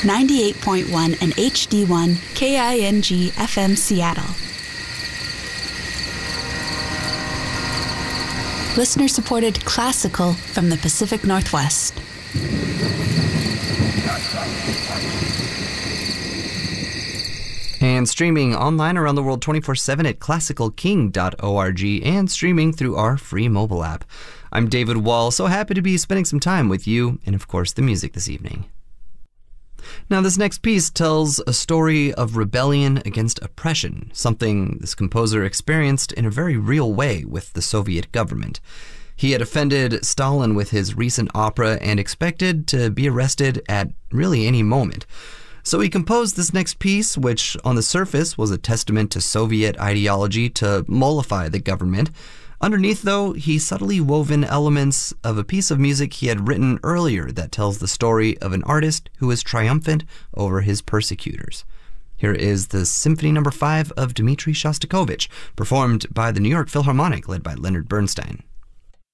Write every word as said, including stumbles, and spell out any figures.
ninety-eight point one and H D one K I N G F M Seattle. Listener-supported classical from the Pacific Northwest. And streaming online around the world twenty-four seven at classical king dot org and streaming through our free mobile app. I'm David Wall, so happy to be spending some time with you and, of course, the music this evening. Now, this next piece tells a story of rebellion against oppression, something this composer experienced in a very real way with the Soviet government. He had offended Stalin with his recent opera and expected to be arrested at really any moment. So he composed this next piece, which on the surface was a testament to Soviet ideology to mollify the government. Underneath, though, he subtly wove in elements of a piece of music he had written earlier that tells the story of an artist who is triumphant over his persecutors. Here is the Symphony Number five of Dmitri Shostakovich, performed by the New York Philharmonic, led by Leonard Bernstein.